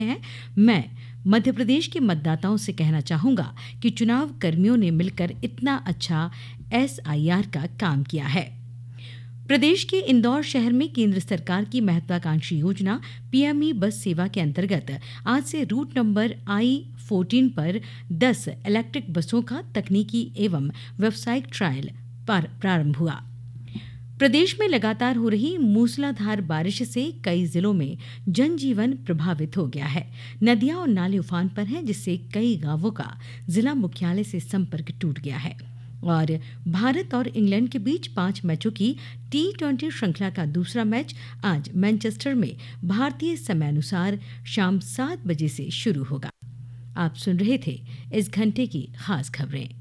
हैं। मैं मध्य प्रदेश के मतदाताओं से कहना चाहूंगा कि चुनाव कर्मियों ने मिलकर इतना अच्छा एसआईआर का काम किया है। प्रदेश के इंदौर शहर में केंद्र सरकार की महत्वाकांक्षी योजना पीएमई बस सेवा के अंतर्गत आज से रूट नंबर I-14 पर 10 इलेक्ट्रिक बसों का तकनीकी एवं व्यावसायिक ट्रायल प्रारंभ हुआ। प्रदेश में लगातार हो रही मूसलाधार बारिश से कई जिलों में जनजीवन प्रभावित हो गया है। नदियां और नाले उफान पर हैं, जिससे कई गांवों का जिला मुख्यालय से संपर्क टूट गया है। और भारत और इंग्लैंड के बीच 5 मैचों की T20 श्रृंखला का दूसरा मैच आज मैनचेस्टर में भारतीय समयानुसार शाम 7 बजे से शुरू होगा। आप सुन रहे थे इस घंटे की खास खबरें।